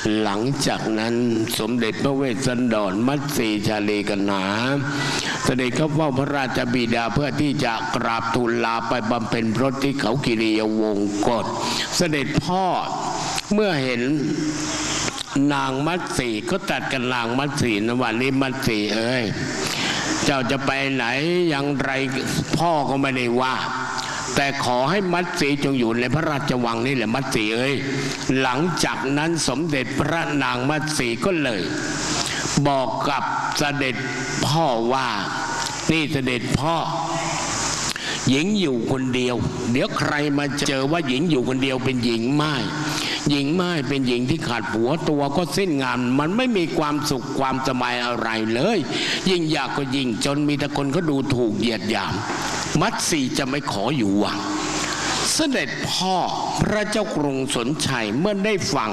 หลังจากนั้นสมเด็จพระเวสสันดรมัตสีชาลีกนาเสด็จเข้าเฝ้าพระราชบิดาเพื่อที่จะกราบทูลลาไปบำเพ็ญพรตที่เขากิริยวงศ์กฎเสด็จพ่อเมื่อเห็นนางมัตสีก็ตัดกันนางมัตสีนะวันนี้มัตสีเอ้ยเจ้าจะไปไหนอย่างไรพ่อก็ไม่ได้ว่าแต่ขอให้มัตสีจงอยู่ในพระราชวังนี่แหละมัตสีเอ้ยหลังจากนั้นสมเด็จพระนางมัตสีก็เลยบอกกับเสด็จพ่อว่านี่เสด็จพ่อหญิงอยู่คนเดียวเดี๋ยวใครมาเจอว่าหญิงอยู่คนเดียวเป็นหญิงม่ายหญิงม่ายเป็นหญิงที่ขาดผัวตัวก็สิ้นงานมันไม่มีความสุขความสบายอะไรเลยยิ่งอยากก็ยิ่งจนมีแต่คนเขาดูถูกเหยียดหยามมัตสีจะไม่ขออยู่วังเสด็จพ่อพระเจ้ากรุงสนชัยเมื่อได้ฟัง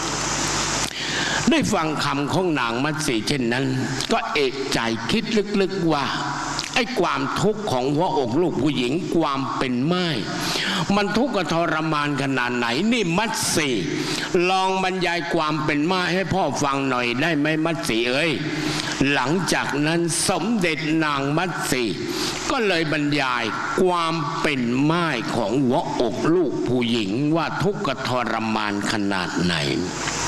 คำของนางมัตสีเช่นนั้นก็เอกใจคิดลึกๆว่าไอ้ความทุกข์ของหัวอกลูกผู้หญิงความเป็นม่ายมันทุกข์ทรมานขนาดไหนนี่มัตสีลองบรรยายความเป็นม่ายให้พ่อฟังหน่อยได้ไหมมัตสีเอ้ยหลังจากนั้นสมเด็จนางมัตสีก็เลยบรรยายความเป็นม่ายของหัวอกลูกผู้หญิงว่าทุกข์ทรมานขนาดไหน